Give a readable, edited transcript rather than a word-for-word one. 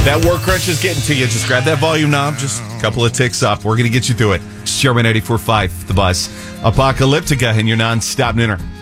That work crunch is getting to you. Just grab that volume knob. Just a couple of ticks up. We're going to get you through it. Sherman 94.5, The Buzz. Apocalyptica in your non-stop nooner.